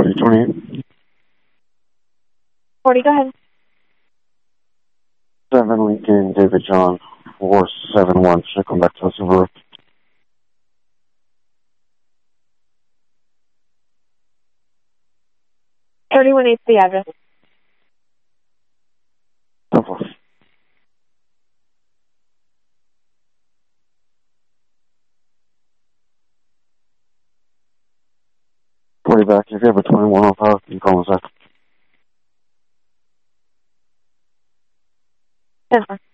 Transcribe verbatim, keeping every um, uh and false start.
three twenty-eight. forty, go ahead. seven Lincoln, David John, four seven one. Should come back to us over. thirty-one eight's the address. No problem. forty back. If you have a twenty-one on file, you can call us back. ten four.